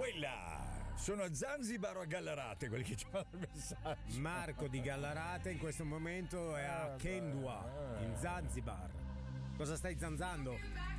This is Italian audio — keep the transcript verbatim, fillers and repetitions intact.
Quella! Sono a Zanzibar o a Gallarate quelli che ci fanno il messaggio? Marco di Gallarate in questo momento è a Ah, Kendua, beh, eh. in Zanzibar. Cosa stai zanzando?